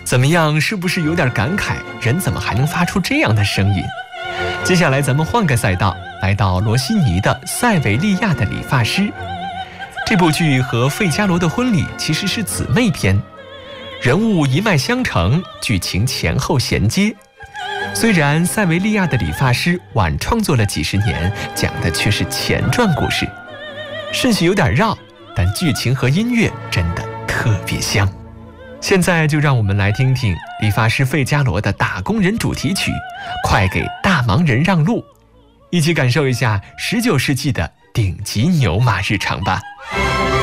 怎么样，是不是有点感慨？人怎么还能发出这样的声音？接下来咱们换个赛道，来到罗西尼的《塞维利亚的理发师》。这部剧和《费加罗的婚礼》其实是姊妹篇，人物一脉相承，剧情前后衔接。虽然《塞维利亚的理发师》晚创作了几十年，讲的却是前传故事，顺序有点绕，但剧情和音乐真的特别香。现在就让我们来听听理发师费加罗的打工人主题曲《快给大忙人让路》，一起感受一下19世纪的顶级牛马日常吧。